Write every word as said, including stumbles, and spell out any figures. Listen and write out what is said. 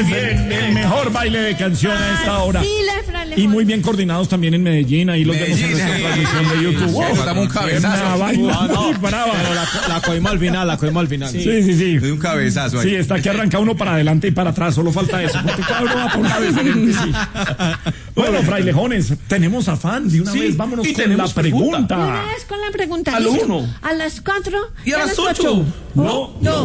el, el mejor baile de canción a esta hora. Sí, la Fran Y muy bien coordinados también en Medellín, ahí los vemos en nuestra transmisión de YouTube. Wow, Estamos un cabezazo. una vaina No, no, muy brava. pero la, la cogimos al final, la cogimos al final. Sí, sí, sí. De un cabezazo ahí. Sí, está que arranca uno para adelante y para atrás, solo falta eso, porque cada uno va para una vez diferente, sí. Bueno, frailejones, tenemos afán de una Sí, vez, vámonos y con tenemos la pregunta. Una vez con la pregunta. A lo ¿listo? uno. A las cuatro. Y a las ocho. No, No.